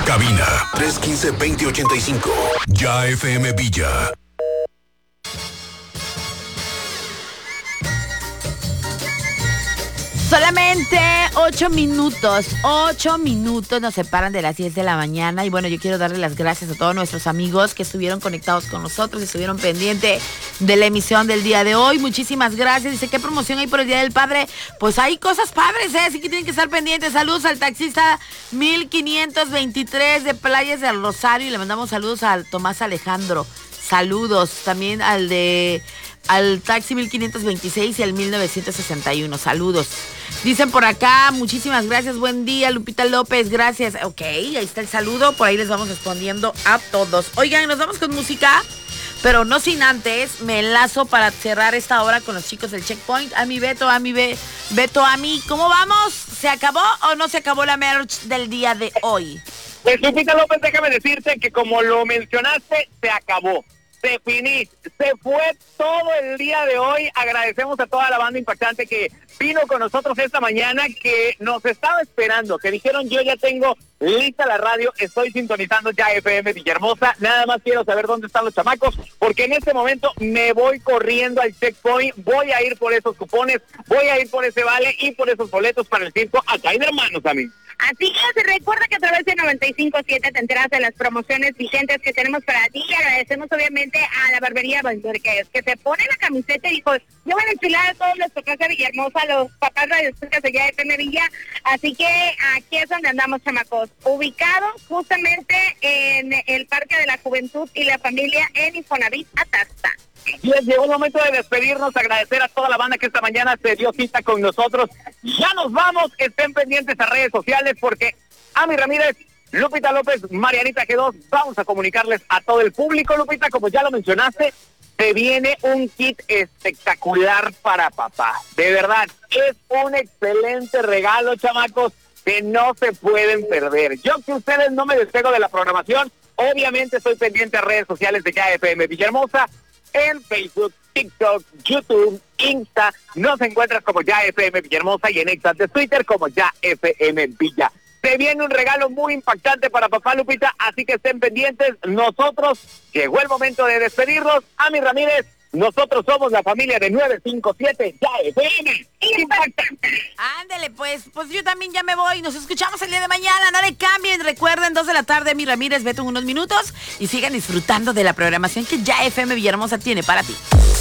Cabina 315-2085. Ya FM Villa. Solamente 8 minutos nos separan de las 10 de la mañana y bueno, yo quiero darle las gracias a todos nuestros amigos que estuvieron conectados con nosotros, estuvieron pendientes de la emisión del día de hoy. Muchísimas gracias. Dice, ¿qué promoción hay por el Día del Padre? Pues hay cosas padres, así que tienen que estar pendientes. Saludos al taxista 1523 de Playas del Rosario y le mandamos saludos al Tomás Alejandro. Saludos también al taxi 1526 y al 1961. Saludos. Dicen por acá, muchísimas gracias, buen día, Lupita López, gracias. Ok, ahí está el saludo, por ahí les vamos respondiendo a todos. Oigan, nos vamos con música, pero no sin antes, me enlazo para cerrar esta hora con los chicos del Checkpoint. Beto, ¿cómo vamos? ¿Se acabó o no se acabó la merch del día de hoy? Pues Lupita López, déjame decirte que como lo mencionaste, se acabó. Se finí, se fue todo el día de hoy. Agradecemos a toda la banda impactante que vino con nosotros esta mañana, que nos estaba esperando, que dijeron, yo ya tengo lista la radio, estoy sintonizando ya FM Villahermosa, nada más quiero saber dónde están los chamacos, porque en este momento me voy corriendo al Checkpoint, voy a ir por esos cupones, voy a ir por ese vale y por esos boletos para el circo acá en Hermanos también. Así es, recuerda que a través de 95.7 te enteras de las promociones vigentes que tenemos para ti y agradecemos obviamente a la barbería Vanderquez, que se pone la camiseta y dijo, yo voy a desfilar a todos los tocas de Villahermosa, los papás radioescuchas de FM Villa, así que aquí es donde andamos, chamacos, ubicados justamente en el Parque de la Juventud y la Familia en Infonavit Atasta. Y llegó el momento de despedirnos, agradecer a toda la banda que esta mañana se dio cita con nosotros. Ya nos vamos, estén pendientes a redes sociales porque Ami Ramírez, Lupita López, Marianita G2, vamos a comunicarles a todo el público. Lupita, como ya lo mencionaste, te viene un kit espectacular para papá. De verdad, es un excelente regalo, chamacos, que no se pueden perder. Yo que ustedes no me despego de la programación, obviamente estoy pendiente a redes sociales de Ya FM Villahermosa, en Facebook, TikTok, YouTube, Insta, nos encuentras como Ya FM Villahermosa y en X de Twitter como Ya FM Villa. Se viene un regalo muy impactante para papá, Lupita, así que estén pendientes. Nosotros, llegó el momento de despedirnos. Ami Ramírez, nosotros somos la familia de 957 Ya FM Impactante. Ándele, pues yo también ya me voy. Nos escuchamos el día de mañana. No le cambien. Recuerden, 2 de la tarde, Ami Ramírez, Beto en unos minutos. Y sigan disfrutando de la programación que Ya FM Villahermosa tiene para ti.